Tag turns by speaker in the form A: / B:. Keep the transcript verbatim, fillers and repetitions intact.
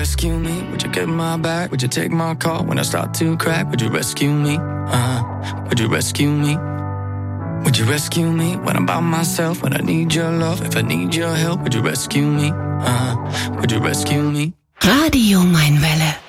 A: rescue me? Would you get my back? Would you take my call when I start to crack? Would you rescue me? Uh, would you rescue me? Would you rescue me when I'm by myself? When I need your love, if I need your help, would you rescue me? Uh, would you rescue me?
B: Radio Mainwelle.